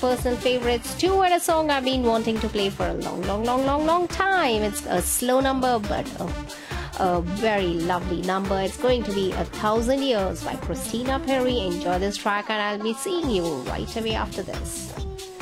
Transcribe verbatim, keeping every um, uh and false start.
personal favorites too, and a song I've been wanting to play for a long, long, long, long, long time. It's a slow number, but a, a very lovely number. It's going to be A Thousand Years by Christina Perri. Enjoy this track, and I'll be seeing you right away after this.